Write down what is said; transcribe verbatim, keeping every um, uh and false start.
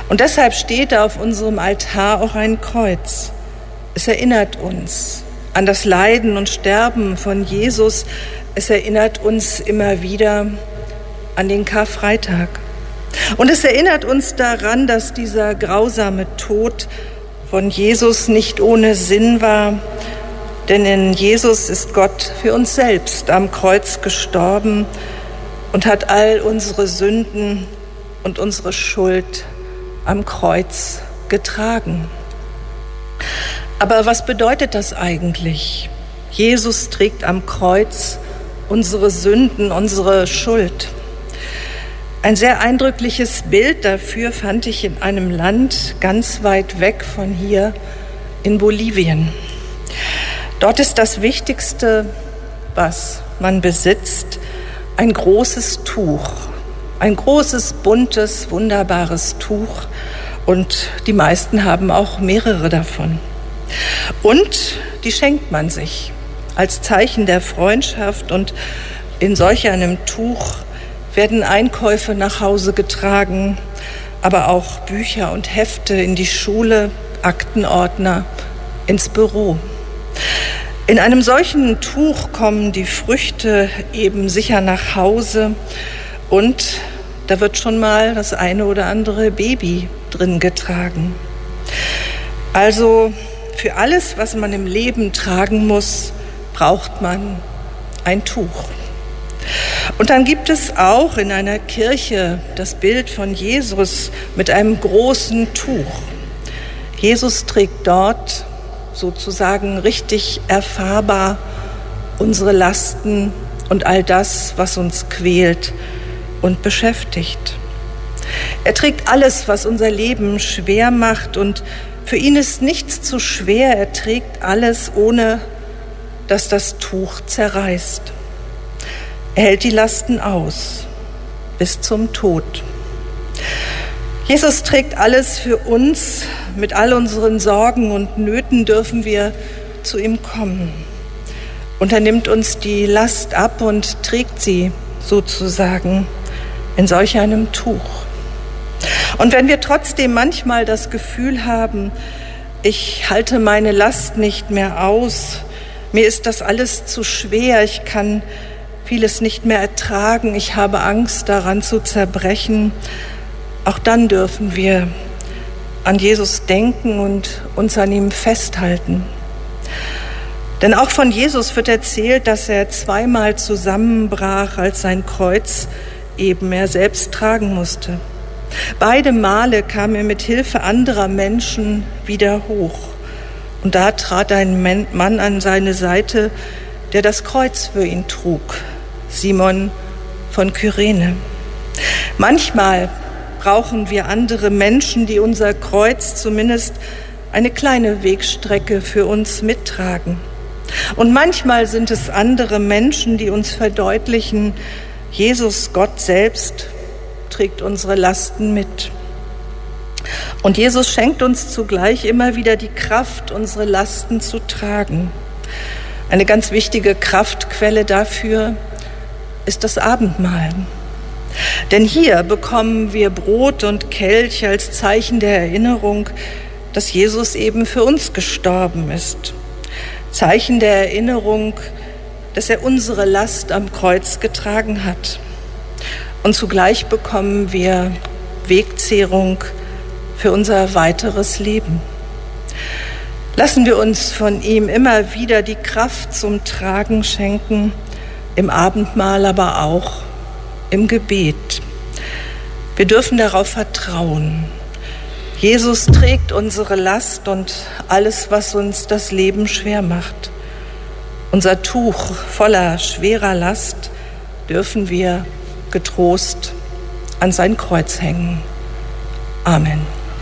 Und deshalb steht auf unserem Altar auch ein Kreuz. Es erinnert uns an das Leiden und Sterben von Jesus. Es erinnert uns immer wieder an den Karfreitag. Und es erinnert uns daran, dass dieser grausame Tod von Jesus nicht ohne Sinn war, denn in Jesus ist Gott für uns selbst am Kreuz gestorben und hat all unsere Sünden und unsere Schuld am Kreuz getragen. Aber was bedeutet das eigentlich? Jesus trägt am Kreuz unsere Sünden, unsere Schuld. Ein sehr eindrückliches Bild dafür fand ich in einem Land ganz weit weg von hier, in Bolivien. Dort ist das Wichtigste, was man besitzt, ein großes Tuch. Ein großes, buntes, wunderbares Tuch. Und die meisten haben auch mehrere davon. Und die schenkt man sich als Zeichen der Freundschaft. Und in solch einem Tuch werden Einkäufe nach Hause getragen, aber auch Bücher und Hefte in die Schule, Aktenordner, ins Büro. In einem solchen Tuch kommen die Früchte eben sicher nach Hause und da wird schon mal das eine oder andere Baby drin getragen. Also für alles, was man im Leben tragen muss, braucht man ein Tuch. Und dann gibt es auch in einer Kirche das Bild von Jesus mit einem großen Tuch. Jesus trägt dort sozusagen richtig erfahrbar unsere Lasten und all das, was uns quält und beschäftigt. Er trägt alles, was unser Leben schwer macht und für ihn ist nichts zu schwer. Er trägt alles, ohne dass das Tuch zerreißt. Er hält die Lasten aus bis zum Tod. Jesus trägt alles für uns. Mit all unseren Sorgen und Nöten dürfen wir zu ihm kommen. Und er nimmt uns die Last ab und trägt sie sozusagen in solch einem Tuch. Und wenn wir trotzdem manchmal das Gefühl haben, ich halte meine Last nicht mehr aus, mir ist das alles zu schwer, ich kann vieles nicht mehr ertragen, ich habe Angst, daran zu zerbrechen, auch dann dürfen wir an Jesus denken und uns an ihm festhalten. Denn auch von Jesus wird erzählt, dass er zweimal zusammenbrach, als sein Kreuz eben er selbst tragen musste. Beide Male kam er mit Hilfe anderer Menschen wieder hoch. Und da trat ein Mann an seine Seite, der das Kreuz für ihn trug, Simon von Kyrene. Manchmal brauchen wir andere Menschen, die unser Kreuz zumindest eine kleine Wegstrecke für uns mittragen. Und manchmal sind es andere Menschen, die uns verdeutlichen, Jesus, Gott selbst, trägt unsere Lasten mit. Und Jesus schenkt uns zugleich immer wieder die Kraft, unsere Lasten zu tragen. Eine ganz wichtige Kraftquelle dafür ist das Abendmahl. Denn hier bekommen wir Brot und Kelch als Zeichen der Erinnerung, dass Jesus eben für uns gestorben ist. Zeichen der Erinnerung, dass er unsere Last am Kreuz getragen hat. Und zugleich bekommen wir Wegzehrung für unser weiteres Leben. Lassen wir uns von ihm immer wieder die Kraft zum Tragen schenken, im Abendmahl, aber auch im Gebet. Wir dürfen darauf vertrauen. Jesus trägt unsere Last und alles, was uns das Leben schwer macht. Unser Tuch voller schwerer Last dürfen wir getrost an sein Kreuz hängen. Amen.